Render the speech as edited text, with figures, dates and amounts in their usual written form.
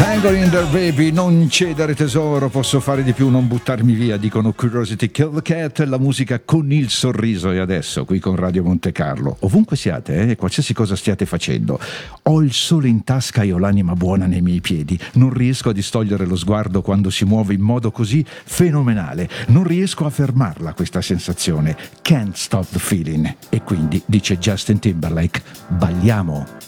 Tangle in there baby, non cedere tesoro, posso fare di più, non buttarmi via, dicono Curiosity Kill the Cat, la musica con il sorriso. E adesso qui con Radio Monte Carlo, ovunque siate, qualsiasi cosa stiate facendo, ho il sole in tasca e ho l'anima buona nei miei piedi, non riesco a distogliere lo sguardo quando si muove in modo così fenomenale, non riesco a fermarla questa sensazione, can't stop the feeling. E quindi dice Justin Timberlake, balliamo.